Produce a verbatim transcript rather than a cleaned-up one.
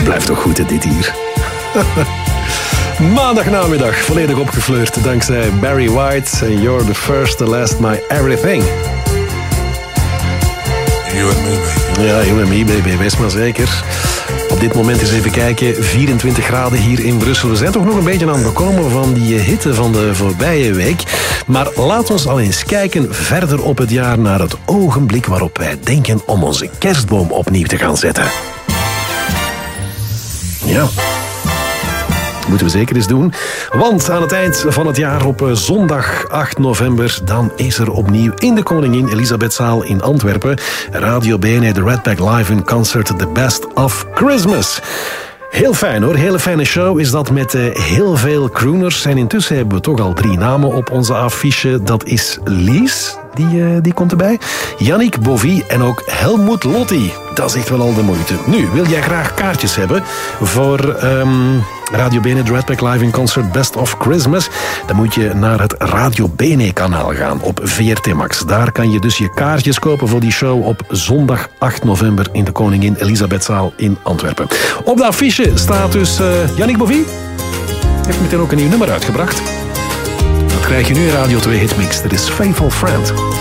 Blijft toch goed, hè, dit hier. Maandagnamiddag, volledig opgefleurd dankzij Barry White en You're the First, the Last, My Everything. You and me, baby. Ja, you and me, baby, wees maar zeker. Op dit moment eens even kijken, vierentwintig graden hier in Brussel. We zijn toch nog een beetje aan het bekomen van die hitte van de voorbije week. Maar laat ons al eens kijken verder op het jaar naar het ogenblik waarop wij denken om onze kerstboom opnieuw te gaan zetten. Ja. Moeten we zeker eens doen. Want aan het eind van het jaar op zondag acht november... dan is er opnieuw in de Koningin Elisabethzaal in Antwerpen... Radio B N E, de Red Pack Live in Concert, The Best of Christmas. Heel fijn hoor, hele fijne show is dat met uh, heel veel crooners. En intussen hebben we toch al drie namen op onze affiche. Dat is Lies, die, uh, die komt erbij. Yannick Bovie en ook Helmut Lotti. Dat is echt wel al de moeite. Nu, wil jij graag kaartjes hebben voor um, Radio B N E, Red Pack Live in Concert, Best of Christmas? Dan moet je naar het Radio B N E-kanaal gaan op V R T Max. Daar kan je dus je kaartjes kopen voor die show op zondag acht november in de Koningin Elisabethzaal in Antwerpen. Op de affiche staat dus uh, Yannick Bovie. Heeft meteen ook een nieuw nummer uitgebracht. Dat krijg je nu in Radio twee Hitmix. Dat is Faithful Friend.